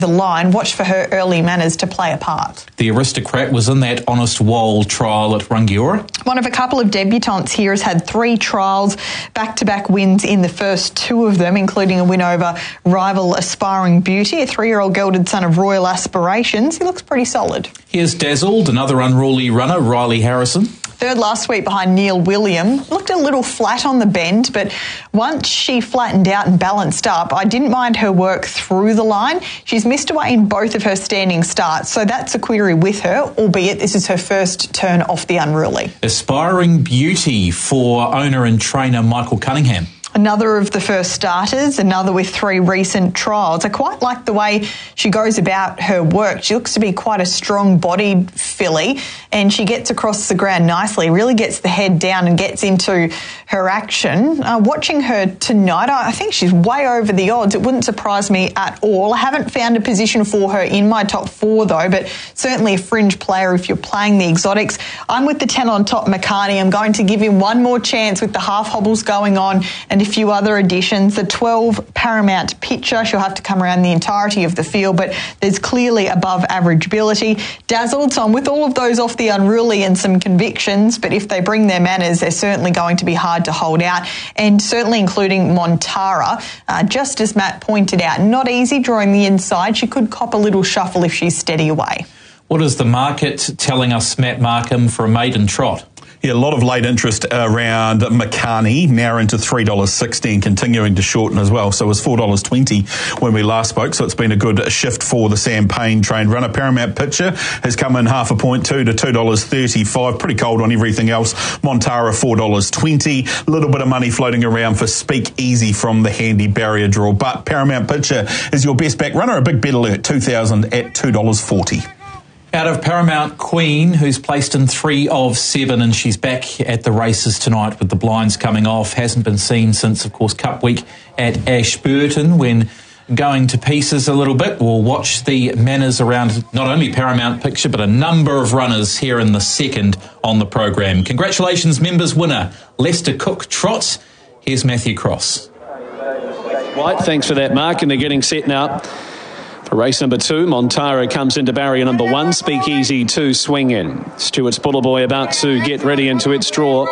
the line. Watch for her early manners to play a part. The Aristocrat was in that Honest Wall trial at Rangiora. One of a couple of debutantes here has had 3 trials, back-to-back wins in the first 2 of them, including a win over rival Aspiring Beauty, a 3-year-old gelded son of Royal Aspirations. He looks pretty solid. Here's Dazzled, another unruly runner, Riley Harrison. Third last week behind Neil William. Looked a little flat on the bend, but once she flattened out and balanced up, I didn't mind her work through the line. She's missed away in both of her standing starts, so that's a query with her, albeit this is her first turn off the unruly. Aspiring Beauty for owner and trainer Michael Cunningham. Another of the first starters, another with 3 recent trials. I quite like the way she goes about her work. She looks to be quite a strong-bodied filly, and she gets across the ground nicely, really gets the head down and gets into her action. Watching her tonight, I think she's way over the odds. It wouldn't surprise me at all. I haven't found a position for her in my top 4, though, but certainly a fringe player if you're playing the exotics. I'm with the 10 on top, Makani. I'm going to give him one more chance with the half hobbles going on and a few other additions. The 12 Paramount Picture, she'll have to come around the entirety of the field, but there's clearly above average ability. Dazzled, so I'm with all of those off the unruly and some convictions, but if they bring their manners, they're certainly going to be hard to hold out, and certainly including Montara. Just as Matt pointed out, not easy drawing the inside. She could cop a little shuffle if she's steady away. What is the market telling us, Matt Markham, for a maiden trot? Yeah, a lot of late interest around Makani, now into $3.60 and continuing to shorten as well. So it was $4.20 when we last spoke. So it's been a good shift for the Sam Payne trained runner. Paramount Picture has come in half a point to $2.35. Pretty cold on everything else. Montara $4.20. A little bit of money floating around for Speak Easy from the handy barrier draw. But Paramount Picture is your best back runner. A big bet alert, 2,000 at $2.40. Out of Paramount Queen, who's placed in 3 of 7, and she's back at the races tonight with the blinds coming off. Hasn't been seen since, of course, Cup Week at Ashburton when going to pieces a little bit. We'll watch the manners around not only Paramount Picture, but a number of runners here in the second on the program. Congratulations, members winner, Lester Cook Trot. Here's Matthew Cross. Right, thanks for that, Mark, and they're getting set now. Race number 2, Montara comes into barrier number 1, Speak Easy 2, swing in. Stuart's Buller Boy about to get ready into its draw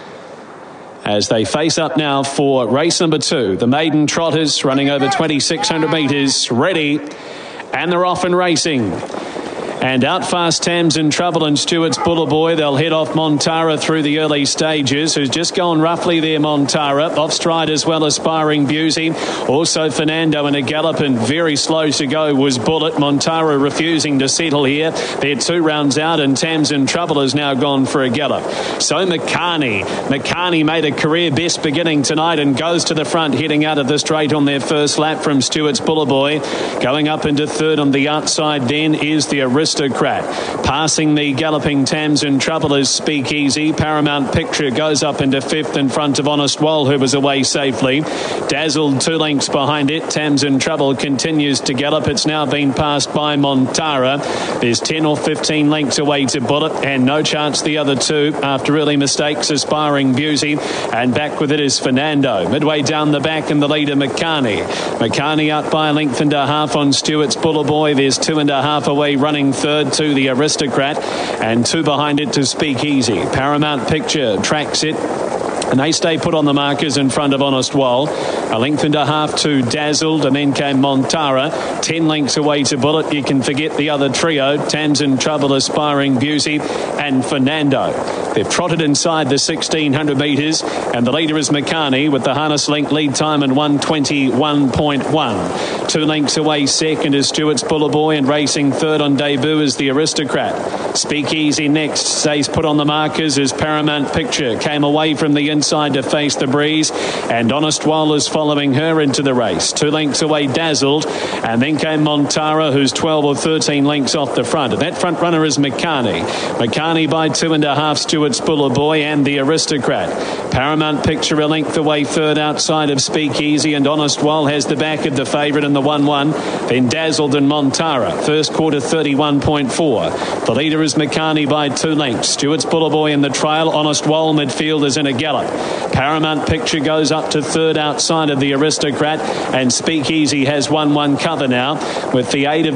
as they face up now for race number 2. The maiden trotters running over 2,600 metres, ready, and they're off and racing. And out fast Tams in Trouble and Stuart's Buller Boy. They'll head off Montara through the early stages, who's just gone roughly there, Montara. Off stride as well, Aspiring Beauty. Also Fernando in a gallop, and very slow to go was Bullet. Montara refusing to settle here. They're 2 rounds out, and Tams in Trouble has now gone for a gallop. So Makani made a career best beginning tonight and goes to the front, heading out of the straight on their first lap from Stuart's Buller Boy. Going up into third on the outside then is the Aristocrat. Passing the galloping Tams in Trouble is Speak Easy. Paramount Picture goes up into 5th in front of Honest Wall, who was away safely. Dazzled 2 lengths behind it. Tams in Trouble continues to gallop. It's now been passed by Montara. There's 10 or 15 lengths away to Bullet, and no chance the other 2 after early mistakes. Aspiring Beauty, and back with it is Fernando. Midway down the back and the leader Makani out by a length and a half on Stuart's Buller Boy. There's 2.5 away running third to the Aristocrat, and 2 behind it to Speak Easy. Paramount Picture tracks it, and they stay put on the markers in front of Honest Wall. A length and a half to Dazzled, and then came Montara. 10 lengths away to Bullet. You can forget the other trio, Tams in Trouble, Aspiring Beauty, and Fernando. They've trotted inside the 1,600 metres, and the leader is Makani with the harness length lead time in 1:21.1. 2 lengths away second is Stuart's Buller Boy, and racing third on debut is the Aristocrat. Speak Easy next, stays put on the markers as Paramount Picture came away from the inside to face the breeze, and Honest Wall is following her into the race. 2 lengths away Dazzled, and then came Montara, who's 12 or 13 lengths off the front, and that front runner is Makani by 2.5 Stuart's Buller Boy and the Aristocrat. Paramount Picture a length away third outside of Speak Easy, and Honest Wall has the back of the favourite in the 1-1. Then Dazzled and Montara. First quarter 31.4. The leader is Makani by 2 lengths. Stuart's Buller Boy in the trail. Honest Wall midfield is in a gallop. shot. Paramount Picture goes up to third outside of the Aristocrat, and Speakeasy has 1-1 cover now with the aid of